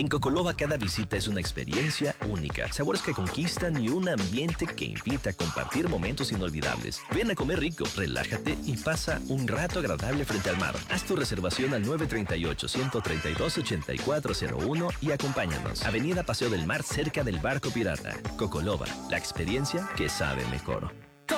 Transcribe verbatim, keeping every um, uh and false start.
En Cocoloba cada visita es una experiencia única, sabores que conquistan y un ambiente que invita a compartir momentos inolvidables. Ven a comer rico, relájate y pasa un rato agradable frente al mar. Haz tu reservación al nueve tres ocho, uno tres dos, ocho cuatro cero uno y acompáñanos. Avenida Paseo del Mar, cerca del Barco Pirata. Cocoloba, la experiencia que sabe mejor.